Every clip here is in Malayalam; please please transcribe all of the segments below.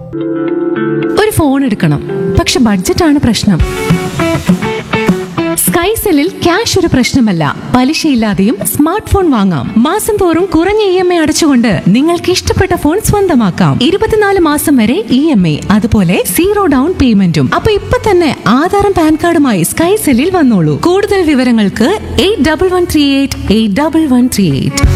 ഒരു ഫോൺ എടുക്കണം, പക്ഷെ ബഡ്ജറ്റാണ് പ്രശ്നം. സ്കൈസെല്ലിൽ ക്യാഷ് ഒരു പ്രശ്നമല്ല. പലിശയില്ലാതെയും സ്മാർട്ട് ഫോൺ വാങ്ങാം. മാസം തോറും കുറഞ്ഞ EMI അടച്ചുകൊണ്ട് നിങ്ങൾക്ക് ഇഷ്ടപ്പെട്ട ഫോൺ സ്വന്തമാക്കാം. 24 മാസം വരെ EMI, അതുപോലെ 0 ഡൗൺ പേയ്മെന്റും. അപ്പൊ ഇപ്പൊ തന്നെ ആധാറും പാൻ കാർഡുമായി സ്കൈസെല്ലിൽ വന്നോളൂ. കൂടുതൽ വിവരങ്ങൾക്ക് 8138 8138.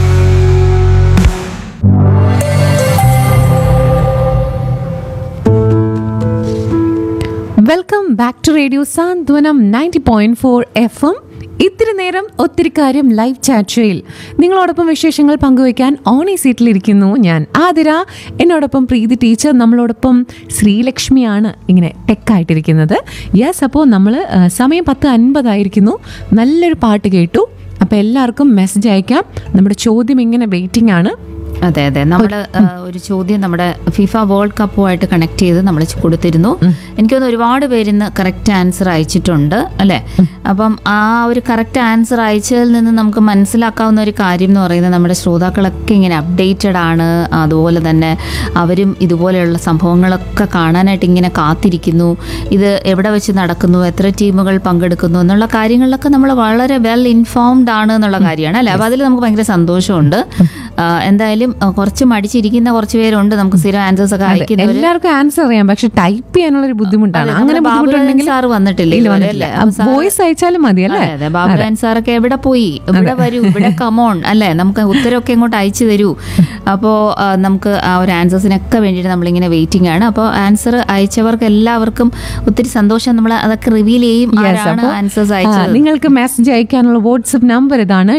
Welcome back to radio Santhwanam 90.4 FM. ഇത്തിരി നേരം ഒത്തിരി കാര്യം ലൈവ് ചാറ്റ് ഷോയിൽ നിങ്ങളോടൊപ്പം വിശേഷങ്ങൾ പങ്കുവയ്ക്കാൻ ഓണി സീറ്റിലിരിക്കുന്നു ഞാൻ ആതിര. എന്നോടൊപ്പം പ്രീതി ടീച്ചർ, നമ്മളോടൊപ്പം ശ്രീലക്ഷ്മിയാണ് ഇങ്ങനെ ടെക്കായിട്ടിരിക്കുന്നത്. യെസ്, അപ്പോൾ നമ്മൾ സമയം 10:50 നല്ലൊരു പാട്ട് കേട്ടു. അപ്പോൾ എല്ലാവർക്കും മെസ്സേജ് അയക്കാം. നമ്മുടെ ചോദ്യം ഇങ്ങനെ വെയിറ്റിംഗ് ആണ്. അതെ അതെ, നമ്മൾ ഒരു ചോദ്യം നമ്മുടെ ഫിഫ വേൾഡ് കപ്പുമായിട്ട് കണക്ട് ചെയ്ത് നമ്മൾ കൊടുത്തിരുന്നു. എനിക്കൊന്ന് ഒരുപാട് പേരിന്ന് കറക്റ്റ് ആൻസർ അയച്ചിട്ടുണ്ട് അല്ലേ. അപ്പം ആ ഒരു കറക്റ്റ് ആൻസർ അയച്ചതിൽ നിന്ന് നമുക്ക് മനസ്സിലാക്കാവുന്ന ഒരു കാര്യം എന്ന് പറയുന്നത് നമ്മുടെ ശ്രോതാക്കളൊക്കെ ഇങ്ങനെ അപ്ഡേറ്റഡ് ആണ്. അതുപോലെ തന്നെ അവരും ഇതുപോലെയുള്ള സംഭവങ്ങളൊക്കെ കാണാനായിട്ട് ഇങ്ങനെ കാത്തിരിക്കുന്നു. ഇത് എവിടെ വെച്ച് നടക്കുന്നു, എത്ര ടീമുകൾ പങ്കെടുക്കുന്നു എന്നുള്ള കാര്യങ്ങളിലൊക്കെ നമ്മൾ വളരെ വെൽ ഇൻഫോംഡ് ആണ് എന്നുള്ള കാര്യമാണ് അല്ലേ. അപ്പോൾ അതിൽ നമുക്ക് ഭയങ്കര സന്തോഷമുണ്ട്. എന്തായാലും കുറച്ച് മടിച്ചിരിക്കുന്ന കുറച്ച് പേരുണ്ട്, നമുക്ക് സ്ഥിരം ആൻസേഴ്സ് ഒക്കെ അയക്കുന്നത്. എല്ലാവർക്കും ആൻസർ അറിയാം, പക്ഷെ ടൈപ്പ് ചെയ്യാനുള്ള ഒരു ബുദ്ധിമുട്ടാണ്. അങ്ങനെ ബുദ്ധിമുട്ടുണ്ടെങ്കിൽ സാർ വന്നിട്ടില്ല, വോയിസ് അയച്ചാലും മതി അല്ലേ. അതെ, ബാബുരാൻ സാറൊക്കെ എവിടെ പോയി, ഇവിടെ വരൂ, ഇവിടെ കമോൺ അല്ലേ, നമുക്ക് ഉത്തരവൊക്കെ ഇങ്ങോട്ട് അയച്ചു തരൂ. അപ്പോൾ നമുക്ക് ആ ഒരു ആൻസേഴ്സിനൊക്കെ വേണ്ടിയിട്ട് നമ്മളിങ്ങനെ വെയിറ്റിംഗ് ആണ്. അപ്പോൾ ആൻസർ അയച്ചവർക്ക് എല്ലാവർക്കും ഒത്തിരി സന്തോഷം. നമ്മൾ അതൊക്കെ റിവീൽ ചെയ്യും ആൻസേഴ്സ് അയച്ചത്. നിങ്ങൾക്ക് മെസ്സേജ് അയക്കാനുള്ള വാട്സ്ആപ്പ് നമ്പർ ഇതാണ്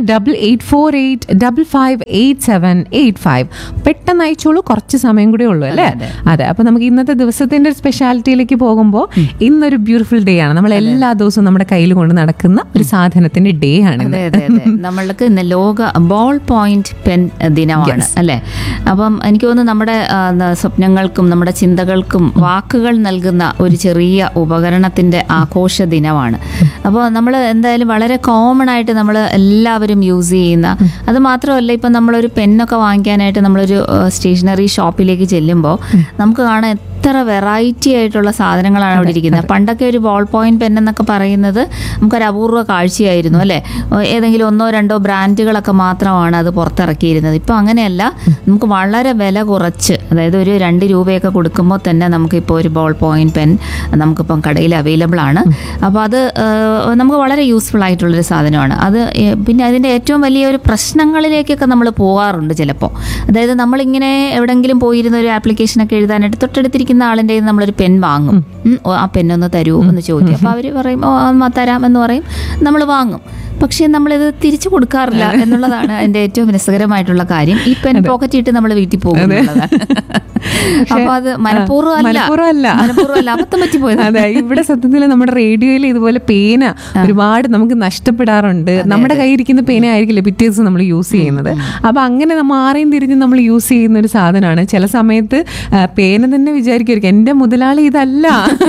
8848558785. പെട്ടെന്ന് അയച്ചോളൂ, കുറച്ച് സമയം കൂടെ ഉള്ളൂ അല്ലേ. അതെ, അപ്പൊ നമുക്ക് ഇന്നത്തെ ദിവസത്തിന്റെ ഒരു സ്പെഷ്യാലിറ്റിയിലേക്ക് പോകുമ്പോൾ ഇന്നൊരു ബ്യൂട്ടിഫുൾ ഡേ ആണ്. നമ്മൾ എല്ലാ ദിവസവും നമ്മുടെ കയ്യിൽ കൊണ്ട് നടക്കുന്ന ഒരു സാധനത്തിന്റെ ഡേ ആണ്. നമ്മൾക്ക് ഇന്ന് ലോക ബോൾ പോയിന്റ് പെൻ ദിനമാണ് അല്ലേ. അപ്പം എനിക്ക് തോന്നുന്നു നമ്മുടെ സ്വപ്നങ്ങൾക്കും നമ്മുടെ ചിന്തകൾക്കും വാക്കുകൾ നൽകുന്ന ഒരു ചെറിയ ഉപകരണത്തിന്റെ ആഘോഷ ദിനമാണ്. അപ്പോൾ നമ്മൾ എന്തായാലും വളരെ കോമൺ ആയിട്ട് നമ്മൾ എല്ലാവരും യൂസ് ചെയ്യുന്ന, അത് മാത്രമല്ല ഇപ്പം നമ്മളൊരു പെന്നൊക്കെ വാങ്ങിക്കാനായിട്ട് നമ്മളൊരു സ്റ്റേഷനറി ഷോപ്പിലേക്ക് ചെല്ലുമ്പോൾ നമുക്ക് കാണാൻ എത്ര വെറൈറ്റി ആയിട്ടുള്ള സാധനങ്ങളാണ് അവിടെ ഇരിക്കുന്നത്. പണ്ടൊക്കെ ഒരു ബോൾ പോയിന്റ് പെൻ എന്നൊക്കെ പറയുന്നത് നമുക്കൊരു അപൂർവ കാഴ്ചയായിരുന്നു അല്ലേ. ഏതെങ്കിലും 1-2 ബ്രാൻഡുകളൊക്കെ മാത്രമാണ് അത് പുറത്തിറക്കിയിരുന്നത്. ഇപ്പോൾ അങ്ങനെയല്ല, നമുക്ക് വളരെ വില കുറച്ച്, അതായത് ഒരു 2 രൂപയൊക്കെ കൊടുക്കുമ്പോൾ തന്നെ നമുക്കിപ്പോൾ ഒരു ബോൾ പോയിന്റ് പെൻ നമുക്കിപ്പം കടയിൽ അവൈലബിൾ ആണ്. അപ്പോൾ അത് നമുക്ക് വളരെ യൂസ്ഫുൾ ആയിട്ടുള്ളൊരു സാധനമാണ് അത്. പിന്നെ അതിൻ്റെ ഏറ്റവും വലിയൊരു പ്രശ്നങ്ങളിലേക്കൊക്കെ നമ്മൾ പോകാറുണ്ട് ചിലപ്പോൾ. അതായത് നമ്മളിങ്ങനെ എവിടെയെങ്കിലും പോയിരുന്ന ഒരു ആപ്ലിക്കേഷനൊക്കെ എഴുതാനായിട്ട് തൊട്ടടുത്തിരിക്കുന്ന ആളിൻ്റെ നമ്മളൊരു പെൻ വാങ്ങും. ആ പെന്നൊന്ന് തരൂ എന്ന് ചോദിക്കും. അപ്പോൾ അവർ പറയും തരാം എന്ന് പറയും, നമ്മൾ വാങ്ങും. പക്ഷേ നമ്മളിത് തിരിച്ചു കൊടുക്കാറില്ല എന്നുള്ളതാണ് അതിൻ്റെ ഏറ്റവും രസകരമായിട്ടുള്ള കാര്യം. ഈ പെൻ പോക്കറ്റിട്ട് നമ്മൾ വീട്ടിൽ പോകും എന്നുള്ളതാണ്. അപ്പൊ അത് മനഃപൂർവ്വമല്ല, അബദ്ധം പറ്റിപ്പോയത്. അതെ, ഇവിടെ സത്യത്തിൽ നമ്മുടെ റേഡിയോയിൽ ഇതുപോലെ പേന ഒരുപാട് നമുക്ക് നഷ്ടപ്പെടാറുണ്ട്. നമ്മുടെ കയ്യിരിക്കുന്ന പേന ആയിരിക്കില്ല പിറ്റേ ദിവസം നമ്മൾ യൂസ് ചെയ്യുന്നത്. അപ്പൊ അങ്ങനെ മാറിയും തിരിഞ്ഞ് നമ്മൾ യൂസ് ചെയ്യുന്ന ഒരു സാധനമാണ്. ചില സമയത്ത് പേന തന്നെ വിചാരിക്കുമായിരിക്കും എന്റെ മുതലാളി ഇതല്ല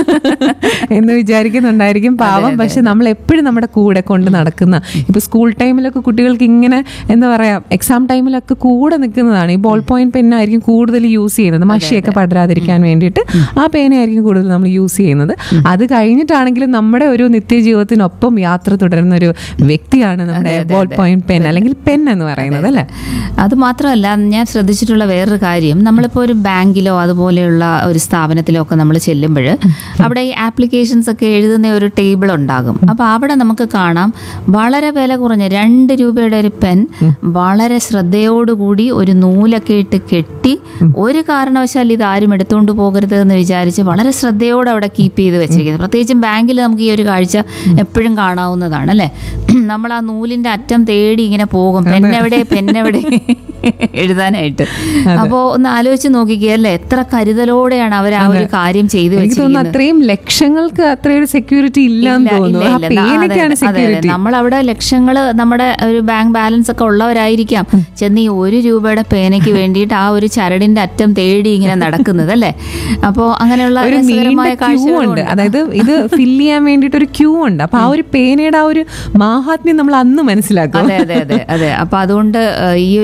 എന്ന് വിചാരിക്കുന്നുണ്ടായിരിക്കും പാവം. പക്ഷെ നമ്മൾ എപ്പോഴും നമ്മുടെ കൂടെ കൊണ്ട് നടക്കുന്ന, ഇപ്പൊ സ്കൂൾ ടൈമിലൊക്കെ കുട്ടികൾക്ക് ഇങ്ങനെ എന്താ പറയാ, എക്സാം ടൈമിലൊക്കെ കൂടെ നിൽക്കുന്നതാണ്. ഈ ബോൾ പോയിന്റ് പെന്നായിരിക്കും കൂടുതൽ യൂസ് ചെയ്യുന്നത്, മഷിയൊക്കെ പടരാതിരിക്കാൻ വേണ്ടിയിട്ട് ആ പേനയായിരിക്കും കൂടുതൽ നമ്മൾ യൂസ് ചെയ്യുന്നത്. അത് കഴിഞ്ഞിട്ടാണെങ്കിലും നമ്മുടെ ഒരു നിത്യജീവിതത്തിനൊപ്പം യാത്ര തുടരുന്ന ഒരു വ്യക്തിയാണ് നമ്മുടെ ബോൾ പോയിന്റ് പെൻ അല്ലെങ്കിൽ പെൻ എന്ന് പറയുന്നത് അല്ലേ. അത് മാത്രമല്ല, ഞാൻ ശ്രദ്ധിച്ചിട്ടുള്ള വേറൊരു കാര്യം, നമ്മളിപ്പോൾ ഒരു ബാങ്കിലോ അതുപോലെയുള്ള ഒരു സ്ഥാപനത്തിലോ ഒക്കെ നമ്മൾ ചെല്ലുമ്പോൾ അവിടെ ഈ ആപ്ലിക്കേഷൻസ് ഒക്കെ എഴുതുന്ന ഒരു ടേബിൾ ഉണ്ടാകും. അപ്പോൾ അവിടെ നമുക്ക് കാണാം വളരെ വില കുറഞ്ഞ 2 രൂപയുടെ ഒരു പെൻ വളരെ ശ്രദ്ധയോടുകൂടി ഒരു നൂലൊക്കെ ഇട്ട് കെട്ടി, ഒരു കാരണവശാൽ ഇത് ആരും എടുത്തുകൊണ്ട് പോകരുത് എന്ന് വിചാരിച്ച് വളരെ ശ്രദ്ധയോടെ അവിടെ കീപ്പ് ചെയ്ത് വെച്ചിരിക്കുന്നത്. പ്രത്യേകിച്ചും ബാങ്കിൽ നമുക്ക് ഈ ഒരു കാഴ്ച എപ്പോഴും കാണാവുന്നതാണ് അല്ലേ. നമ്മൾ ആ നൂലിന്റെ അറ്റം തേടി ഇങ്ങനെ പോകും, പെന്നെവിടെ എഴുതാനായിട്ട്. അപ്പോൾ ഒന്ന് ആലോചിച്ച് നോക്കിക്കല്ലേ, എത്ര കരുതലോടെയാണ് അവർ ആ ഒരു കാര്യം ചെയ്തു വെച്ചിരിക്കുന്നത്. അത്രയും ലക്ഷങ്ങൾക്ക് അത്രയൊരു സെക്യൂരിറ്റി ഇല്ലെന്ന് തോന്നുന്നു. നമ്മളവിടെ ലക്ഷങ്ങൾ നമ്മുടെ ഒരു ബാങ്ക് ബാലൻസ് ഒക്കെ ഉള്ളവരായിരിക്കാം ചെന്ന് ഈ 1 രൂപയുടെ പേനയ്ക്ക് വേണ്ടിയിട്ട് ആ ഒരു ചരടിന്റെ അറ്റം തേടി ഇങ്ങനെ നടക്കുന്നത് അല്ലേ. അപ്പോൾ അങ്ങനെയുള്ള കാഴ്ചകളുണ്ട്. അതായത് ഇത് ഫില്ല് ചെയ്യാൻ വേണ്ടിയിട്ട് ഒരു ക്യൂ ഉണ്ട്. അപ്പൊ ആ ഒരു പേനയുടെ ആ ഒരു മാഹാത്മ്യം നമ്മൾ അന്ന് മനസ്സിലാക്കും. അതെ അതെ അതെ അതെ. അപ്പൊ അതുകൊണ്ട് ഈ ഒരു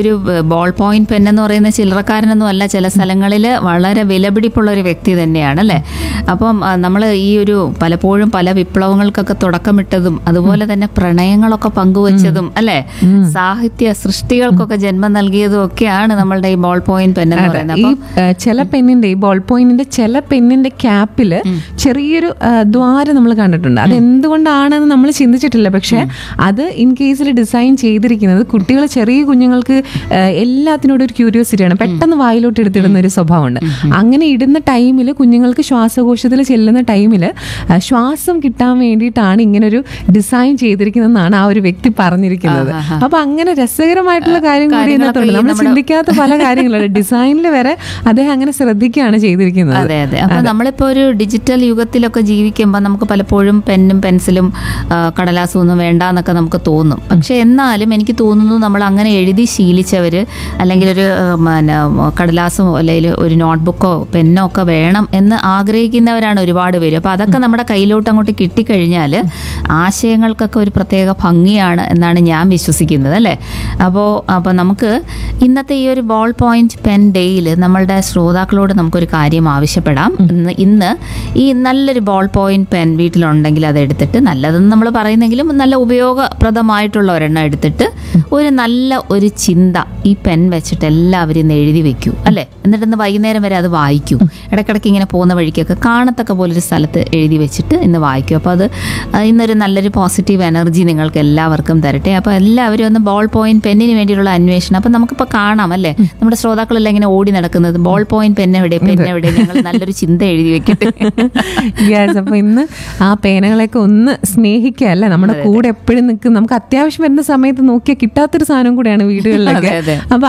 ബോൾ പോയിന്റ് പെൻ എന്ന് പറയുന്ന ചില്ലറക്കാരനൊന്നും അല്ല, ചില സ്ഥലങ്ങളിൽ വളരെ വിലപിടിപ്പുള്ള ഒരു വ്യക്തി തന്നെയാണ് അല്ലേ. അപ്പം നമ്മൾ ഈ ഒരു പലപ്പോഴും പല വിപ്ലവങ്ങൾക്കൊക്കെ തുടക്കമിട്ടതും അതുപോലെ തന്നെ പ്രണയങ്ങളൊക്കെ പങ്കുവച്ചതും അല്ലെ, സാഹിത്യ സൃഷ്ടികൾക്കൊക്കെ ജന്മം നൽകിയതും ഒക്കെയാണ് നമ്മളുടെ ഈ ബോൾ പോയിന്റ് പെൻ എന്ന് പറയുന്നത്. ഈ ചില പെന്നിന്റെ ഈ ബോൾ പോയിന്റിന്റെ ചില പെന്നിന്റെ ക്യാപ്പില് ചെറിയൊരു ദ്വാരം നമ്മൾ കണ്ടിട്ടുണ്ട്. അത് എന്തുകൊണ്ടാണെന്ന് നമ്മൾ ചിന്തിച്ചിട്ടില്ല. പക്ഷെ അത് ഇൻ കേസിൽ ഡിസൈൻ ചെയ്തിരിക്കുന്നത് കുട്ടികൾ, ചെറിയ കുഞ്ഞുങ്ങൾക്ക് എല്ലാത്തിനോടും ഒരു ക്യൂരിയോസിറ്റിയാണ്, പെട്ടെന്ന് വായിലോട്ട് എടുത്തിടുന്ന ഒരു സ്വഭാവമുണ്ട്. അങ്ങനെ ഇടുന്ന ടൈമിൽ കുഞ്ഞുങ്ങൾക്ക് ശ്വാസകോശത്തിൽ ചെല്ലുന്ന ടൈമിൽ ശ്വാസം കിട്ടാൻ വേണ്ടിയിട്ടാണ് ഇങ്ങനൊരു ഡിസൈൻ ചെയ്തിരിക്കുന്നതെന്നാണ് ആ ഒരു വ്യക്തി പറഞ്ഞിരിക്കുന്നത്. അപ്പൊ അങ്ങനെ രസകരമായിട്ടുള്ള കാര്യം കൂടി ഇതിനകത്തുണ്ട്. നമ്മൾ ചിന്തിക്കാത്ത പല കാര്യങ്ങളുണ്ട്. ഡിസൈനിൽ വരെ അദ്ദേഹം അങ്ങനെ ശ്രദ്ധിക്കുകയാണ് ചെയ്തിരിക്കുന്നത്. അതെ അതെ. അപ്പൊ നമ്മളിപ്പോ ഒരു ഡിജിറ്റൽ യുഗത്തിലൊക്കെ ജീവിക്കുമ്പോൾ നമുക്ക് പലപ്പോഴും പെന്നും പെൻസിലും കടലാസും ഒന്നും വേണ്ട എന്നൊക്കെ നമുക്ക് തോന്നും. പക്ഷെ എന്നാലും എനിക്ക് തോന്നുന്നു നമ്മൾ അങ്ങനെ എഴുതി ശീലിച്ചവര്, അല്ലെങ്കിൽ ഒരു കടലാസോ അല്ലെങ്കിൽ ഒരു നോട്ട്ബുക്കോ പെന്നോ ഒക്കെ വേണം എന്ന് ആഗ്രഹിക്കുന്നവരാണ് ഒരുപാട് പേര്. അപ്പോൾ അതൊക്കെ നമ്മുടെ കയ്യിലോട്ട് അങ്ങോട്ട് കിട്ടിക്കഴിഞ്ഞാൽ ആശയങ്ങൾക്കൊക്കെ ഒരു പ്രത്യേക ഭംഗിയാണ് എന്നാണ് ഞാൻ വിശ്വസിക്കുന്നത് അല്ലേ. അപ്പോൾ നമുക്ക് ഇന്നത്തെ ഈ ഒരു ബോൾ പോയിന്റ് പെൻ ഡേയിൽ നമ്മളുടെ ശ്രോതാക്കളോട് നമുക്കൊരു കാര്യം ആവശ്യപ്പെടാം. ഇന്ന് ഈ നല്ലൊരു ബോൾ പോയിന്റ് പെൻ വീട്ടിലുണ്ടെങ്കിൽ അതെടുത്തിട്ട്, നല്ലതെന്ന് നമ്മൾ പറയുന്നെങ്കിലും നല്ല ഉപയോഗപ്രദമായിട്ടുള്ള ഒരെണ്ണം എടുത്തിട്ട് ഒരു ചിന്ത ഈ പെൻ വെച്ചിട്ട് എല്ലാവരും ഇന്ന് എഴുതി വെക്കൂ അല്ലേ. എന്നിട്ട് വൈകുന്നേരം വരെ അത് വായിക്കൂ. ഇടയ്ക്കിടയ്ക്ക് ഇങ്ങനെ പോകുന്ന വഴിക്കൊക്കെ കാണത്തക്ക പോലൊരു സ്ഥലത്ത് എഴുതി വെച്ചിട്ട് ഇന്ന് വായിക്കൂ. അപ്പോൾ അത് ഇന്നൊരു നല്ലൊരു പോസിറ്റീവ് എനർജി നിങ്ങൾക്ക് എല്ലാവർക്കും തരട്ടെ. അപ്പോൾ എല്ലാവരും ഒന്ന് ബോൾ പോയിന്റ് പെന്നിന് വേണ്ടിയുള്ള അന്വേഷണം. അപ്പം നമുക്കിപ്പോൾ കാണാം അല്ലേ, നമ്മുടെ ശ്രോതാക്കളെല്ലാം ഇങ്ങനെ ഓടി നടക്കുന്നത്, ബോൾ പോയിന്റ് പെന്നെവിടെ, ഞങ്ങൾ നല്ലൊരു ചിന്ത എഴുതി വെക്കട്ടെ. അപ്പൊ ഇന്ന് ആ പേനകളെയൊക്കെ ഒന്ന് സ്നേഹിക്കുക അല്ലേ, നമ്മുടെ കൂടെ എപ്പോഴും നിൽക്കും. നമുക്ക് അത്യാവശ്യം വരുന്ന സമയത്ത് നോക്കിയാൽ കിട്ടാത്തൊരു സാധനം കൂടെയാണ് വീടുകളിലൊക്കെ. അപ്പൊ